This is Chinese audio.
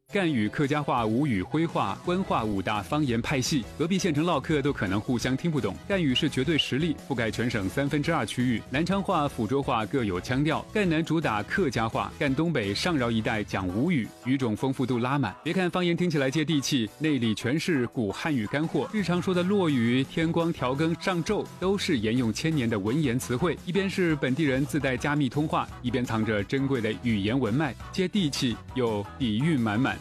赣语、客家话、吴语、徽话、官话5大方言派系，隔壁县城唠嗑都可能互相听不懂。赣语是绝对实力，覆盖全省2/3区域。南昌话、抚州话各有腔调，赣南主打客家话，赣东北、上饶一带讲吴语，语种丰富度拉满。别看方言听起来接地气，内里全是古汉语干货。日常说的落雨、天光、调更、上昼，都是沿用千年的文言词汇。一边是本地人自带加密通话，一边藏着珍贵的语言文脉，接地气又底蕴满满。